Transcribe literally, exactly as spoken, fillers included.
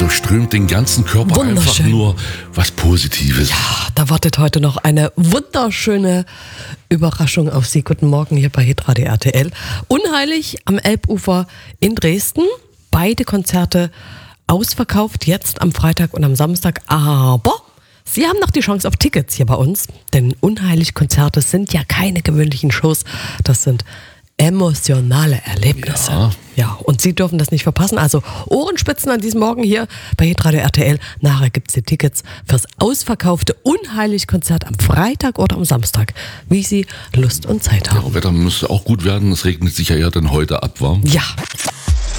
durchströmt den ganzen Körper einfach nur was Positives. Ja, da wartet heute noch eine wunderschöne Überraschung auf Sie. Guten Morgen hier bei Hitradio R T L. Unheilig am Elbufer in Dresden. Beide Konzerte ausverkauft, jetzt am Freitag und am Samstag. Aber Sie haben noch die Chance auf Tickets hier bei uns. Denn Unheilig-Konzerte sind ja keine gewöhnlichen Shows. Das sind emotionale Erlebnisse. Ja. Ja, und Sie dürfen das nicht verpassen. Also Ohrenspitzen an diesem Morgen hier bei Hitradio R T L. Nachher gibt es die Tickets fürs ausverkaufte Unheilig-Konzert am Freitag oder am Samstag, wie Sie Lust und Zeit haben. Ja, Wetter müsste auch gut werden. Es regnet sich ja dann heute ab, wa? Ja.